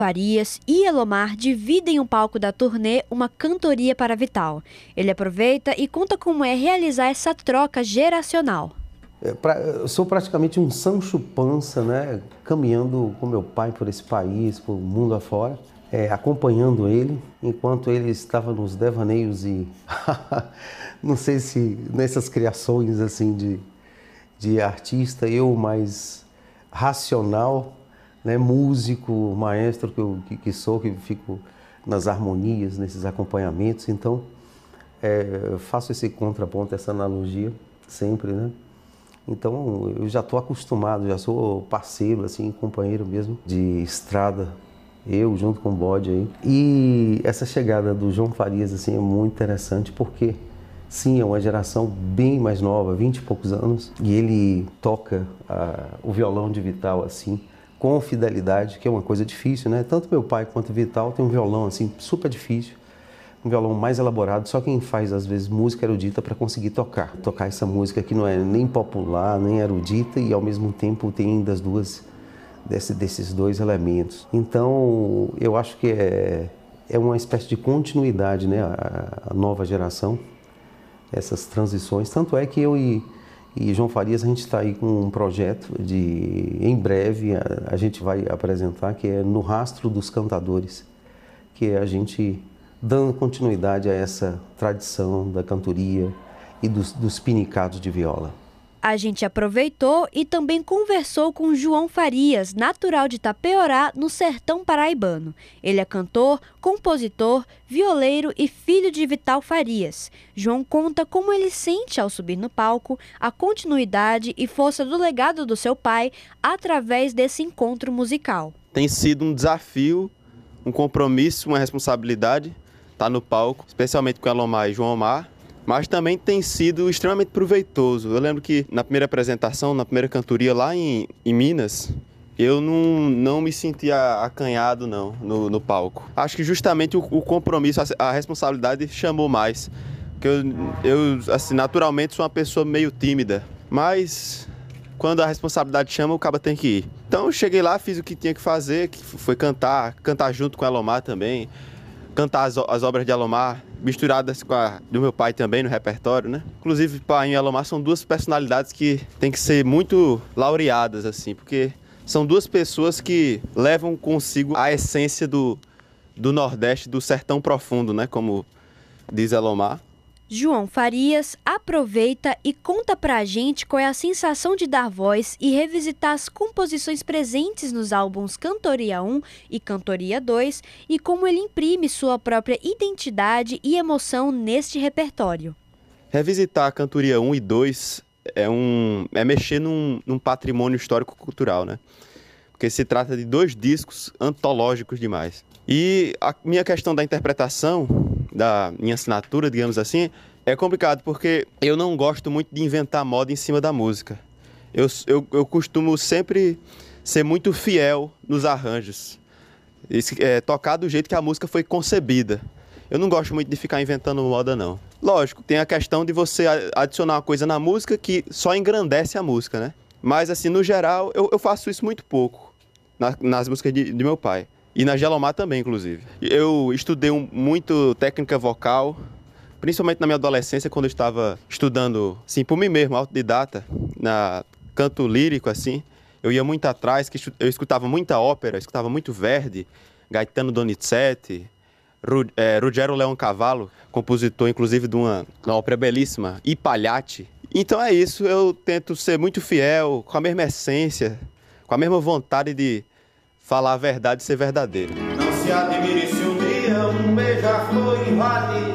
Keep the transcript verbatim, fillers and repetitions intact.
Farias e Elomar dividem o palco da turnê Uma Cantoria para Vital. Ele aproveita e conta como é realizar essa troca geracional. É, pra, eu sou praticamente um Sancho Panza, né? Caminhando com meu pai por esse país, por mundo afora, é, acompanhando ele, enquanto ele estava nos devaneios e não sei se nessas criações assim de, de artista, eu mais racional, né, músico, maestro que eu que, que sou, que fico nas harmonias, nesses acompanhamentos. Então, é, eu faço esse contraponto, essa analogia sempre, né? Então, eu já estou acostumado, já sou parceiro, assim, companheiro mesmo de estrada, eu junto com o bode aí. E essa chegada do João Farias, assim, é muito interessante porque, sim, é uma geração bem mais nova, vinte e poucos anos, e ele toca ah, o violão de Vital, assim, com fidelidade, que é uma coisa difícil, né? Tanto meu pai quanto o Vital tem um violão, assim, super difícil, um violão mais elaborado, só quem faz, às vezes, música erudita para conseguir tocar. Tocar essa música que não é nem popular, nem erudita, e ao mesmo tempo tem das duas, desse, desses dois elementos. Então, eu acho que é, é uma espécie de continuidade, né? A, a nova geração, essas transições. Tanto é que eu e E João Farias, a gente está aí com um projeto de, em breve, a, a gente vai apresentar, que é No Rastro dos Cantadores, que é a gente dando continuidade a essa tradição da cantoria e dos, dos pinicados de viola. A gente aproveitou e também conversou com João Farias, natural de Tapeorá, no sertão paraibano. Ele é cantor, compositor, violeiro e filho de Vital Farias. João conta como ele sente ao subir no palco a continuidade e força do legado do seu pai através desse encontro musical. Tem sido um desafio, um compromisso, uma responsabilidade estar no palco, especialmente com Elomar e João Omar. Mas também tem sido extremamente proveitoso. Eu lembro que na primeira apresentação, na primeira cantoria lá em, em Minas, eu não, não me sentia acanhado não, no, no palco. Acho que justamente o, o compromisso, a, a responsabilidade chamou mais. Porque eu, eu assim, naturalmente sou uma pessoa meio tímida, mas quando a responsabilidade chama, o cara tem que ir. Então eu cheguei lá, fiz o que tinha que fazer, que foi cantar, cantar junto com a Elomar também, cantar as, as obras de Elomar, misturadas com a do meu pai também no repertório, né? Inclusive, pai e Elomar são duas personalidades que têm que ser muito laureadas, assim, porque são duas pessoas que levam consigo a essência do, do Nordeste, do sertão profundo, né? Como diz Elomar. João Farias aproveita e conta pra gente qual é a sensação de dar voz e revisitar as composições presentes nos álbuns Cantoria um e Cantoria dois e como ele imprime sua própria identidade e emoção neste repertório. Revisitar a Cantoria um e dois é, um, é mexer num, num patrimônio histórico-cultural, né? Porque se trata de dois discos antológicos demais. E a minha questão da interpretação, da minha assinatura, digamos assim, é complicado porque eu não gosto muito de inventar moda em cima da música. Eu, eu, eu costumo sempre ser muito fiel nos arranjos, Esse, é, tocar do jeito que a música foi concebida. Eu não gosto muito de ficar inventando moda, não. Lógico, tem a questão de você adicionar uma coisa na música que só engrandece a música, né? Mas, assim, no geral, eu, eu faço isso muito pouco na, nas músicas de, de meu pai. E na Elomar também, inclusive. Eu estudei um, muito técnica vocal, principalmente na minha adolescência, quando eu estava estudando, assim, por mim mesmo, autodidata, na canto lírico, assim. Eu ia muito atrás, que eu escutava muita ópera, escutava muito Verdi, Gaetano Donizetti, Ru, é, Ruggero Leoncavallo, compositor, inclusive, de uma, uma ópera belíssima, I Pagliacci. Então é isso, eu tento ser muito fiel, com a mesma essência, com a mesma vontade de falar a verdade e ser verdadeiro. Não se admire se um dia um beija-flor invade